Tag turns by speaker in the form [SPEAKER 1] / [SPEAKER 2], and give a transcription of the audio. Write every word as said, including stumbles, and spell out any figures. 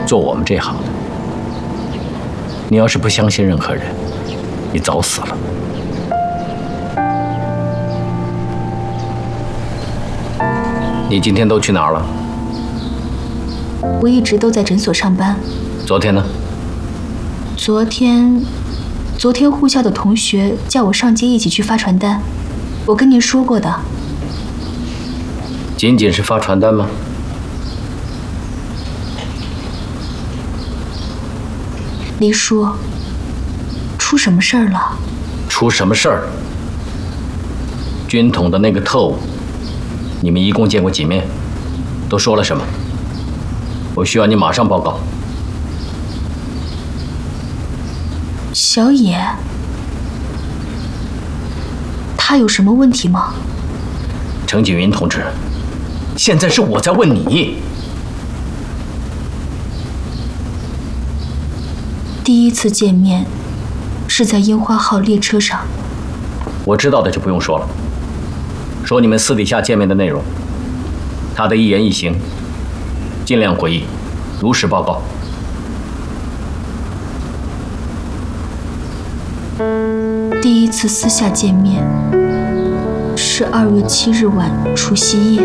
[SPEAKER 1] 做我们这行的，你要是不相信任何人，你早死了。你今天都去哪儿了？
[SPEAKER 2] 我一直都在诊所上班。
[SPEAKER 1] 昨天呢？
[SPEAKER 2] 昨天，昨天护校的同学叫我上街一起去发传单，我跟您说过的。
[SPEAKER 1] 仅仅是发传单吗？
[SPEAKER 2] 黎叔，出什么事儿了？
[SPEAKER 1] 出什么事儿？军统的那个特务，你们一共见过几面？都说了什么？我需要你马上报告。
[SPEAKER 2] 小野，他有什么问题吗？
[SPEAKER 1] 程锦云同志，现在是我在问你。
[SPEAKER 2] 第一次见面是在樱花号列车上。
[SPEAKER 1] 我知道的就不用说了，说你们私底下见面的内容，他的一言一行，尽量回忆，如实报告。
[SPEAKER 2] 第一次私下见面是二月七日晚除夕夜。